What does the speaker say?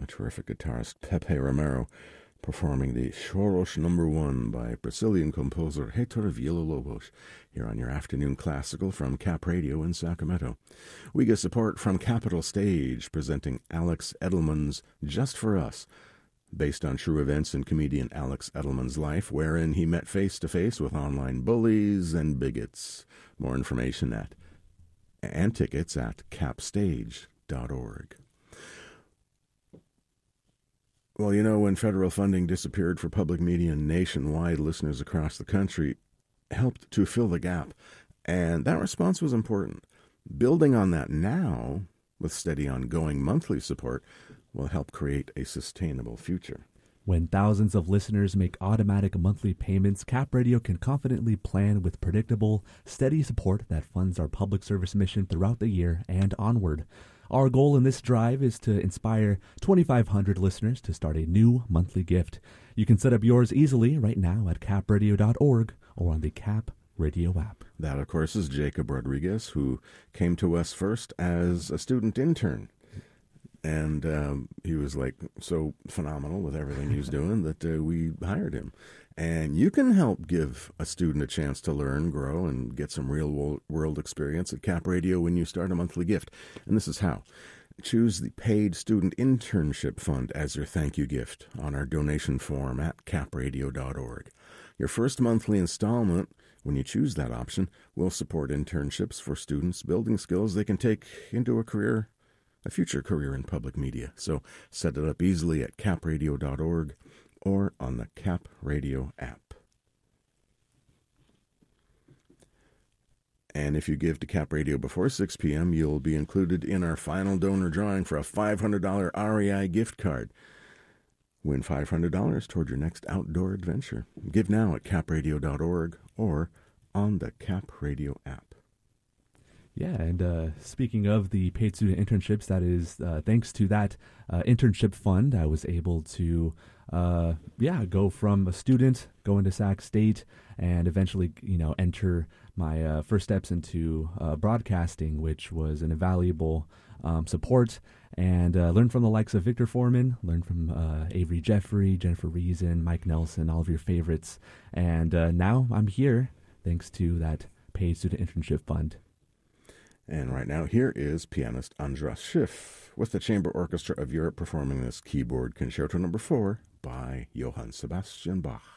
terrific guitarist Pepe Romero, performing the Choros No. 1 by Brazilian composer Heitor Villa-Lobos here on your afternoon classical from Cap Radio in Sacramento. We get support from Capital Stage, presenting Alex Edelman's Just For Us, based on true events in comedian Alex Edelman's life, wherein he met face-to-face with online bullies and bigots. More information and tickets at capstage.org. Well, you know, when federal funding disappeared for public media nationwide, listeners across the country helped to fill the gap, and that response was important. Building on that now, with steady ongoing monthly support, will help create a sustainable future. When thousands of listeners make automatic monthly payments, Cap Radio can confidently plan with predictable, steady support that funds our public service mission throughout the year and onward. Our goal in this drive is to inspire 2,500 listeners to start a new monthly gift. You can set up yours easily right now at capradio.org or on the Cap Radio app. That, of course, is Jacob Rodriguez, who came to us first as a student intern. And he was like so phenomenal with everything he was doing that we hired him. And you can help give a student a chance to learn, grow, and get some real-world experience at Cap Radio when you start a monthly gift. And this is how. Choose the Paid Student Internship Fund as your thank you gift on our donation form at capradio.org. Your first monthly installment, when you choose that option, will support internships for students building skills they can take into a future career in public media. So set it up easily at capradio.org or on the Cap Radio app. And if you give to Cap Radio before 6 p.m., you'll be included in our final donor drawing for a $500 REI gift card. Win $500 toward your next outdoor adventure. Give now at capradio.org or on the Cap Radio app. Yeah, and speaking of the paid student internships, that is thanks to that internship fund, I was able to go from a student going to Sac State and eventually, enter my first steps into broadcasting, which was an invaluable support, and learn from the likes of Victor Foreman, learn from Avery Jeffrey, Jennifer Reason, Mike Nelson, all of your favorites. And now I'm here thanks to that paid student internship fund. And right now, here is pianist Andras Schiff with the Chamber Orchestra of Europe performing this keyboard concerto No. 4 by Johann Sebastian Bach.